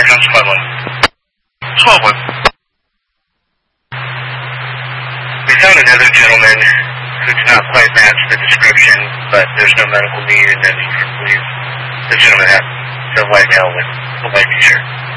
Comes Cleveland. 12 1. We found another gentleman who did not quite match the description, but there's no medical need, and then he believes the gentleman has the white male with the white t-shirt.